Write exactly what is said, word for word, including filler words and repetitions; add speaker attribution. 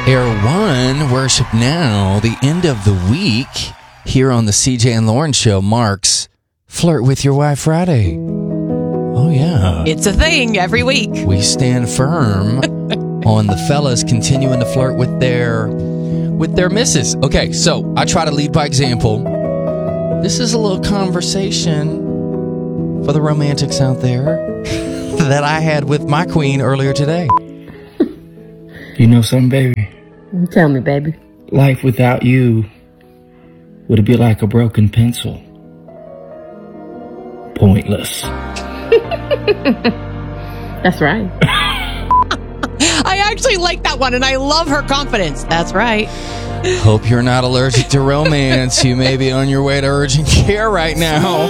Speaker 1: Air One, Worship Now, the end of the week here on the C J and Lauren Show marks Flirt with Your Wife Friday. Oh, yeah.
Speaker 2: It's a thing every week.
Speaker 1: We stand firm on the fellas continuing to flirt with their with their missus. Okay, so I try to lead by example. This is a little conversation for the romantics out there that I had with my queen earlier today.
Speaker 3: You know something, baby?
Speaker 4: Tell me, baby.
Speaker 3: Life without you would be like a broken pencil. Pointless.
Speaker 4: That's right.
Speaker 2: I actually like that one, and I love her confidence. That's right.
Speaker 1: Hope you're not allergic to romance. You may be on your way to urgent care right now.